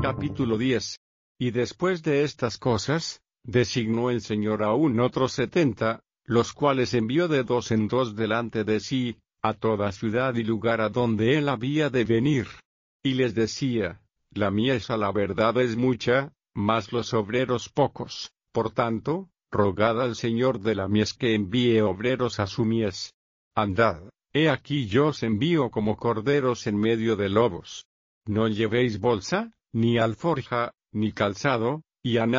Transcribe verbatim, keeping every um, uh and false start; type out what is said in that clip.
Capítulo diez. Y después de estas cosas, designó el Señor aún otros setenta, los cuales envió de dos en dos delante de sí, a toda ciudad y lugar a donde él había de venir. Y les decía: La mies a la verdad es mucha, mas los obreros pocos. Por tanto, rogad al Señor de la mies que envíe obreros a su mies. Andad, he aquí yo os envío como corderos en medio de lobos. No llevéis bolsa, ni alforja, ni calzado, y a